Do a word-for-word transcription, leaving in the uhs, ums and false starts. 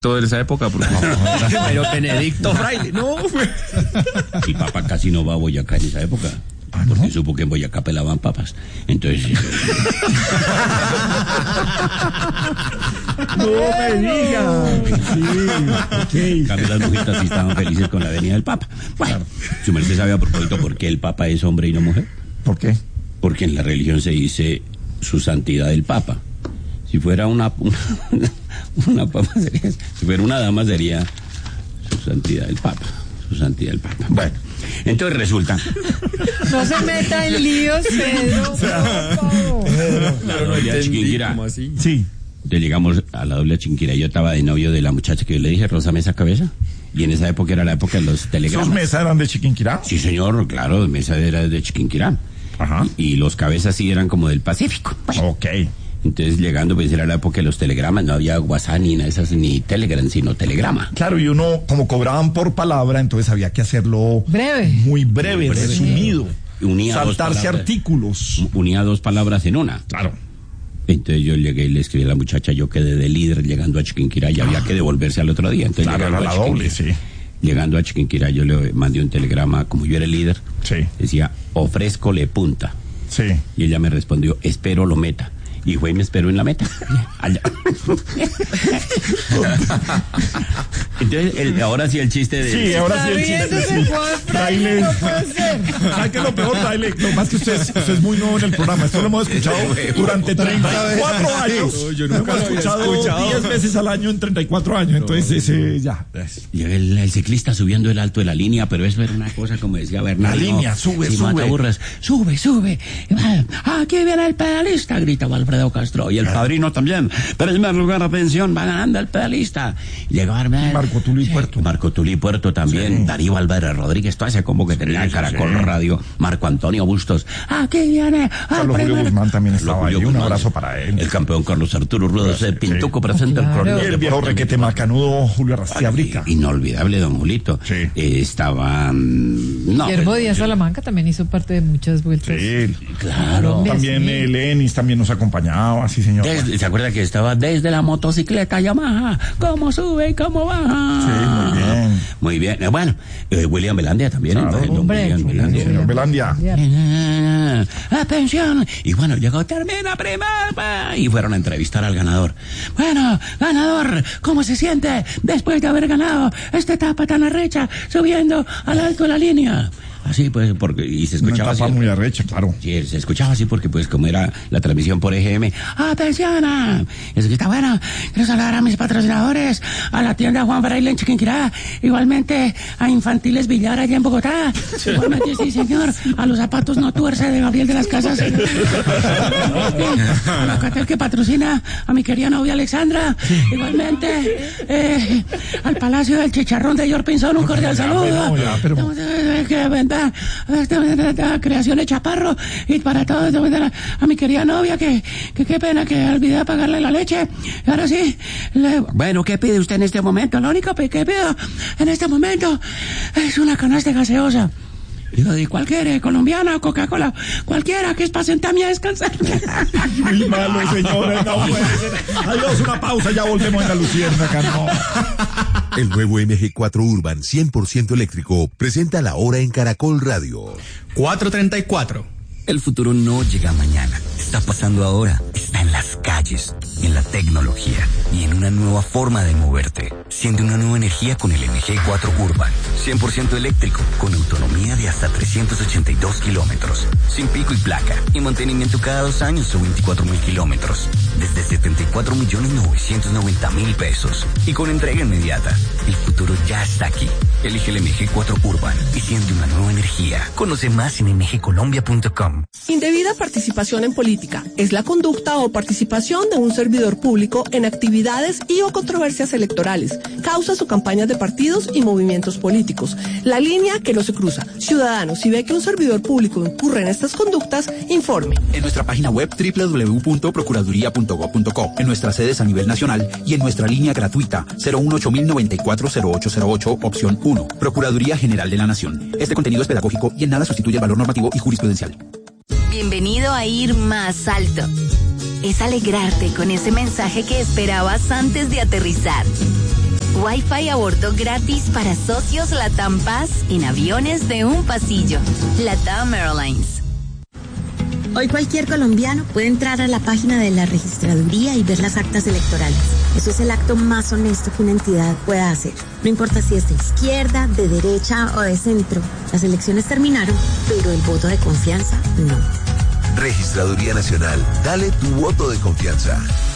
toda esa época, porque... Pero Benedicto Fraile, no. Mi papá casi no va a Boyacá en esa época. ¿Ah, porque no? supo que en Boyacá pelaban papas. Entonces... No me diga. Sí, En cambio, las mujeres sí estaban felices con la venida del Papa. Bueno, su merced sabe a propósito por qué el Papa es hombre y no mujer. ¿por qué? Porque en la religión se dice su santidad el Papa. Si fuera una una, una papa sería, si fuera una dama sería su santidad el Papa, su santidad el Papa. Bueno, entonces resulta. No se meta en líos, Pedro. La doble Chiquinquirá. ¿Cómo así? Sí. Entonces llegamos a la doble Chiquinquirá. Yo estaba de novio de la muchacha que yo le dije, Rosa Mesa Cabeza. Y en esa época era la época de los telegramas. ¿Sus mesas eran de Chiquinquirá? Sí, señor, claro, Mesa era de Chiquinquirá. Ajá. Y los cabezas sí eran como del Pacífico. Bueno, Ok. entonces llegando, pues era la época de los telegramas, no había WhatsApp ni nada de esas, ni Telegram, sino telegrama. Claro, y uno, como cobraban por palabra, entonces había que hacerlo Breve. muy breve, Muy breve. resumido. Unía dos Saltarse palabras. artículos. Unía dos palabras en una. Claro. Entonces yo llegué y le escribí a la muchacha, yo quedé de líder llegando a Chiquinquirá y había que devolverse al otro día. Entonces, Claro, llegando era a la doble, Chiquinquirá- sí. Llegando a Chiquinquirá yo le mandé un telegrama, como yo era el líder, Sí. decía, ofrézcole punta. Sí. Y ella me respondió, espero lo meta. Y fue y me esperó en la meta. Allá. Entonces, el- ahora sí el chiste de... Sí, ahora sí el Está chiste. riéndose, Juan Fraile, no puede ser. ¿Sabes qué es lo peor, Fraile? Lo más que usted es, usted es muy nuevo en el programa. Esto lo hemos escuchado durante treinta y cuatro años. No, yo lo nunca hemos lo había escuchado escuchado. diez veces al año en treinta y cuatro años. Entonces, ese, ya. Llega el, el ciclista subiendo el alto de la línea, pero eso era una cosa como decía Bernardo. La línea, sube, si sube. Mataburras, sube, sube. Aquí viene el pedalista, gritaba Alfredo Castro. Y el padrino también. Primer lugar, atención, va ganando el pedalista. Llegó a Marco Tulio y Puerto. Marco Tulio y Puerto también. Sí. Darío Álvarez Rodríguez, todo ese como que tenía sí, Caracol sí. Radio. Marco Antonio Bustos. Aquí viene. Carlos Alfredo- Julio Guzmán también estaba Carlos ahí. Julio Un Guzmán. abrazo para él. El campeón Carlos Arturo Rueda Sí, se sí. Pintuco presente el Claro. cronista Y el viejo deportivo. requete macanudo Julio Arrastia Brica. Inolvidable, don Julito. Sí. Eh, estaba... mm, no, Guillermo pues, Díaz Salamanca también hizo parte de muchas vueltas. Sí. Claro. Colombia, También sí. eh, Lenis también nos acompañaba. Sí, señor. Desde- ¿Se acuerda que estaba desde la motocicleta Yamaha? ¿Cómo sube y cómo baja? Sí, muy bien. Muy bien. Eh, bueno, eh, William Belandia también. Claro. el don Hombre, William sí, Belandia. señor Belandia. Eh, Atención. Y bueno, llegó, termina primero. pa, Y fueron a entrevistar al ganador. Bueno, ganador, ¿cómo se siente después de haber ganado esta etapa tan arrecha subiendo al alto de la línea? Así pues, porque, y se Una escuchaba etapa así. muy arrecha, claro. Sí, se escuchaba así porque pues como era la transmisión por E G M, atención, ah, eso que está bueno, quiero saludar a mis patrocinadores, a la tienda Juan Fraile en Chiquinquirá, igualmente a Infantiles Villar allá en Bogotá, igualmente sí señor, a los zapatos no tuerce de Gabriel de las Casas, a la Catel que patrocina a mi querida novia Alexandra, igualmente eh, al Palacio del Chicharrón de George Pinzón, un cordial Ya, saludo. bueno, ya, pero- Que venda Creaciones Chaparro y para todos a mi querida novia que que qué pena que olvidé pagarle la leche. Y ahora sí, le- bueno, ¿qué pide usted en este momento? Lo único que pido en este momento es una canasta gaseosa. Digo, ¿y cuál quiere? ¿Colombiana o Coca-Cola? Cualquiera, que es para sentarme a descansar. Muy malo, señores. No puede ser. Adiós, una pausa. Ya volvemos en la Luciérnaga. No. El nuevo M G cuatro Urban cien por ciento eléctrico presenta la hora en Caracol Radio. cuatro treinta y cuatro. El futuro no llega mañana, está pasando ahora, está en las calles, en la tecnología y en una nueva forma de moverte. Siente una nueva energía con el M G cuatro Urban, cien por ciento eléctrico, con autonomía de hasta trescientos ochenta y dos kilómetros, sin pico y placa y mantenimiento cada dos años o veinticuatro mil kilómetros, desde setenta y cuatro millones novecientos noventa mil pesos y con entrega inmediata. El futuro ya está aquí. Elige el M G cuatro Urban y siente una nueva energía. Conoce más en m g colombia punto com. Indebida participación en política es la conducta o participación de un servidor público en actividades y o controversias electorales, causas o campañas de partidos y movimientos políticos. La línea que no se cruza. Ciudadanos, si ve que un servidor público incurre en estas conductas, informe. En nuestra página web doble u doble u doble u punto procuraduría punto gob punto co, en nuestras sedes a nivel nacional y en nuestra línea gratuita cero uno ocho mil noventa y cuatro cero ocho cero ocho, opción uno. Procuraduría General de la Nación. Este contenido es pedagógico y en nada sustituye el valor normativo y jurisprudencial. Bienvenido a Ir Más Alto. Es alegrarte con ese mensaje que esperabas antes de aterrizar. Wi-Fi a bordo gratis para socios Latam Paz en aviones de un pasillo. Latam Airlines. Hoy cualquier colombiano puede entrar a la página de la registraduría y ver las actas electorales. Eso es el acto más honesto que una entidad pueda hacer. No importa si es de izquierda, de derecha o de centro. Las elecciones terminaron, pero el voto de confianza no. Registraduría Nacional. Dale tu voto de confianza.